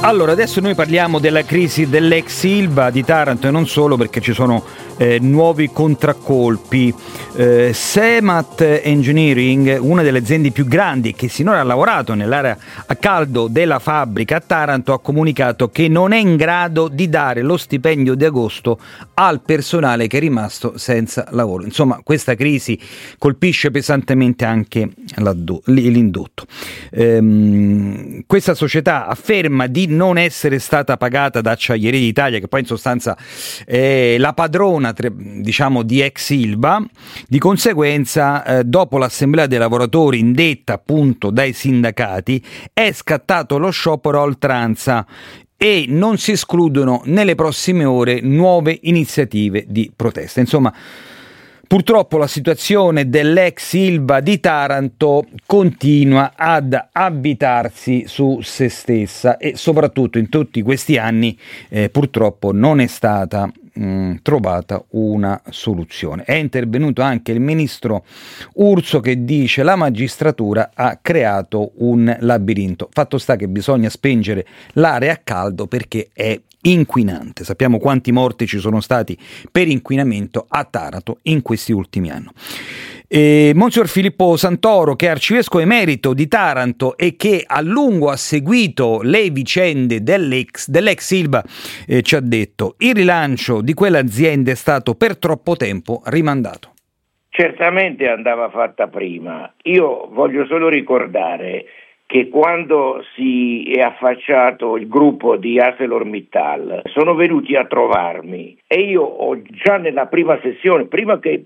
Allora, adesso noi parliamo della crisi dell'ex Ilva di Taranto e non solo, perché ci sono nuovi contraccolpi. Semat Engineering, una delle aziende più grandi che sinora ha lavorato nell'area a caldo della fabbrica a Taranto, ha comunicato che non è in grado di dare lo stipendio di agosto al personale che è rimasto senza lavoro. Insomma, questa crisi colpisce pesantemente anche l'indotto. Questa società afferma di non essere stata pagata da Acciaierie d'Italia, che poi in sostanza è la padrona, diciamo, di ex Ilva. Di conseguenza, dopo l'assemblea dei lavoratori indetta appunto dai sindacati, è scattato lo sciopero a oltranza e non si escludono nelle prossime ore nuove iniziative di protesta. Insomma, purtroppo la situazione dell'ex Ilva di Taranto continua ad avvitarsi su se stessa e soprattutto in tutti questi anni purtroppo non è stata trovata una soluzione. È intervenuto anche il ministro Urso, che dice la magistratura ha creato un labirinto. Fatto sta che bisogna spengere l'area a caldo perché è inquinante. Sappiamo quanti morti ci sono stati per inquinamento a Taranto in questi ultimi anni. Monsignor Filippo Santoro, che è arcivescovo emerito di Taranto e che a lungo ha seguito le vicende dell'ex Ilva, ci ha detto: il rilancio di quell'azienda è stato per troppo tempo rimandato. Certamente andava fatta prima. Io voglio solo ricordare che quando si è affacciato il gruppo di ArcelorMittal sono venuti a trovarmi e io ho già nella prima sessione, prima che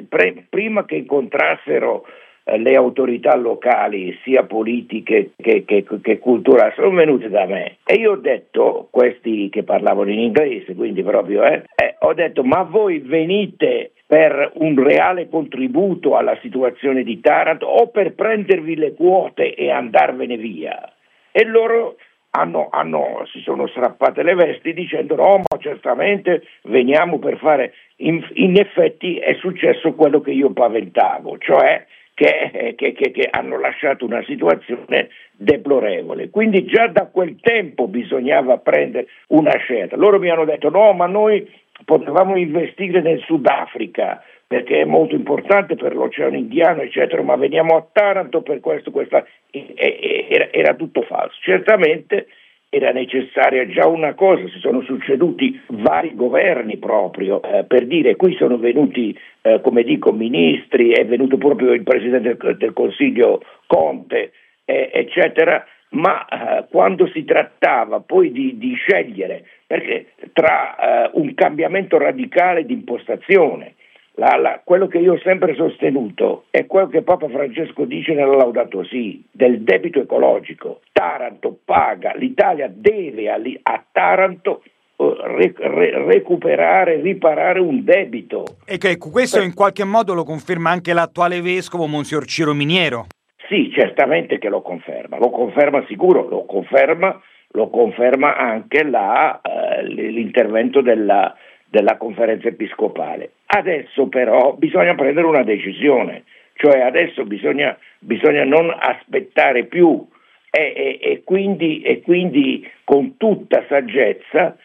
incontrassero le autorità locali, sia politiche che culturali, sono venuti da me e io ho detto, questi che parlavano in inglese, quindi proprio ho detto: ma voi venite per un reale contributo alla situazione di Taranto o per prendervi le quote e andarvene via? E loro si sono strappate le vesti dicendo: no, ma certamente veniamo per fare. In effetti è successo quello che io paventavo, cioè che hanno lasciato una situazione deplorevole. Quindi già da quel tempo bisognava prendere una scelta. Loro mi hanno detto: no, ma noi potevamo investire nel Sudafrica perché è molto importante per l'Oceano Indiano, eccetera, ma veniamo a Taranto per questo. Era tutto falso. Certamente era necessaria già una cosa, si sono succeduti vari governi proprio, per dire, qui sono venuti, ministri, è venuto proprio il Presidente del Consiglio Conte, eccetera, ma quando si trattava poi di scegliere, perché tra un cambiamento radicale di impostazione, quello che io ho sempre sostenuto è quello che Papa Francesco dice nella Laudato Si, del debito ecologico. Taranto paga, l'Italia deve a Taranto recuperare, riparare un debito. E che questo in qualche modo lo conferma anche l'attuale vescovo, Monsignor Ciro Miniero. Sì, certamente che lo conferma sicuro, lo conferma anche l'intervento della conferenza episcopale. Adesso però bisogna prendere una decisione, cioè adesso bisogna non aspettare più e quindi con tutta saggezza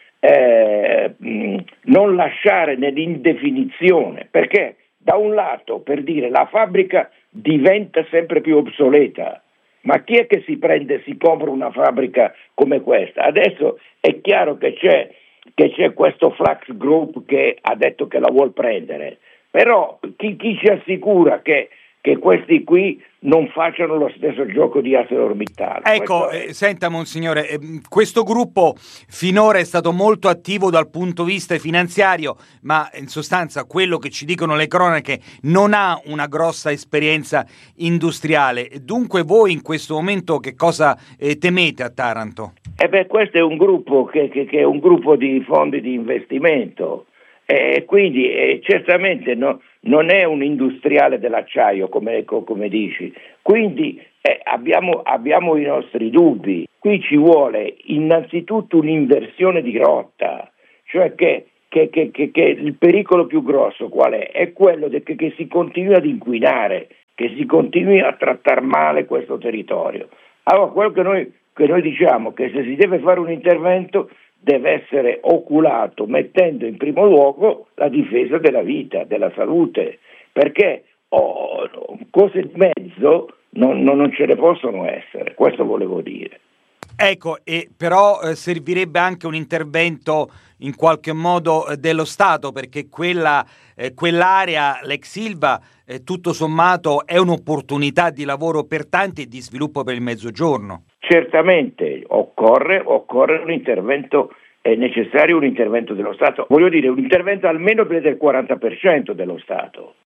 non lasciare nell'indefinizione, perché da un lato, per dire, la fabbrica diventa sempre più obsoleta, ma chi è che si compra una fabbrica come questa? Adesso è chiaro che c'è questo Flux Group che ha detto che la vuol prendere, però chi ci assicura che questi qui non facciano lo stesso gioco di ArcelorMittal? Ecco, senta Monsignore, questo gruppo finora è stato molto attivo dal punto di vista finanziario, ma in sostanza quello che ci dicono le cronache non ha una grossa esperienza industriale. Dunque voi in questo momento che cosa temete a Taranto? Questo è un gruppo che è un gruppo di fondi di investimento. Quindi certamente non è un industriale dell'acciaio come dici, quindi abbiamo i nostri dubbi. Qui ci vuole innanzitutto un'inversione di rotta, cioè che il pericolo più grosso qual è? È quello che si continui ad inquinare, che si continui a trattare male questo territorio. Allora quello che noi che noi diciamo che se si deve fare un intervento deve essere oculato mettendo in primo luogo la difesa della vita, della salute, perché cose di mezzo non ce ne possono essere, questo volevo dire. Ecco, però servirebbe anche un intervento in qualche modo dello Stato, perché quell'area, l'ex Ilva, tutto sommato è un'opportunità di lavoro per tanti e di sviluppo per il Mezzogiorno. Certamente occorre un intervento, è necessario un intervento dello Stato, voglio dire un intervento almeno del 40% dello Stato.